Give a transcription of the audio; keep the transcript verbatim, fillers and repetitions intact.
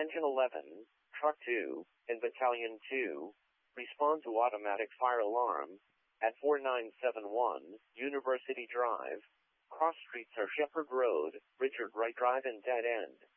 Attention eleven, Truck two, and Battalion two, respond to automatic fire alarm at four nine seven one, University Drive. Cross streets are Shepherd Road, Richard Wright Drive and Dead End.